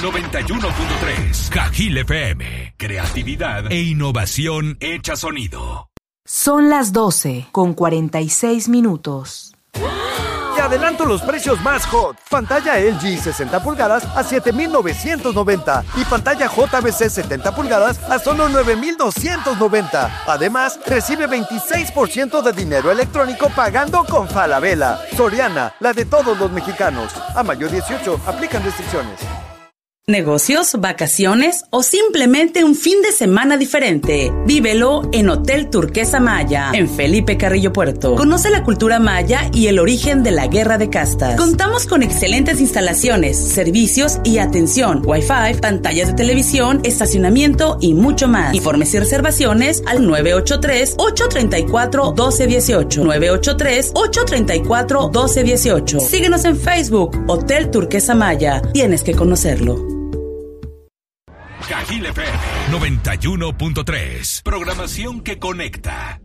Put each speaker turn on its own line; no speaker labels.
91.3. Cajil FM. Creatividad e innovación hecha sonido.
Son las 12:46.
Te adelanto los precios más hot. Pantalla LG 60 pulgadas a $7,990 y pantalla JVC 70 pulgadas a solo $9,290. Además, recibe 26% de dinero electrónico pagando con Falabella. Soriana, la de todos los mexicanos. A mayo 18, aplican restricciones.
Negocios, vacaciones o simplemente un fin de semana diferente. Vívelo en Hotel Turquesa Maya, en Felipe Carrillo Puerto. Conoce la cultura maya y el origen de la guerra de castas. Contamos con excelentes instalaciones, servicios y atención, Wi-Fi, pantallas de televisión, estacionamiento y mucho más. Informes y reservaciones al 983-834-1218. 983-834-1218. Síguenos en Facebook, Hotel Turquesa Maya. Tienes que conocerlo.
Cajil FM 91.3. Programación que conecta.